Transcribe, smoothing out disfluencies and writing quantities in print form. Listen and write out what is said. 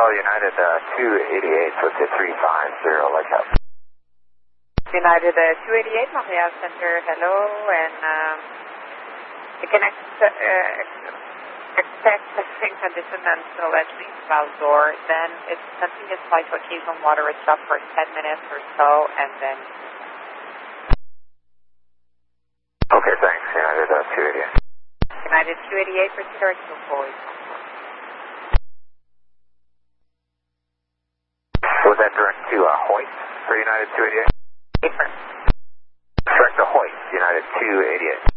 United 288, so it's 350, like that. United 288, Montreal Center, hello, and you can expect the same condition until at least Val-d'Or, then it's continuous flight to occasional moderate stop for 10 minutes or so, and then... Okay, thanks, United 288. United 288, proceed direct to Boise. Was that direct to Hoist for United 288? Different. Direct to Hoist, United 288.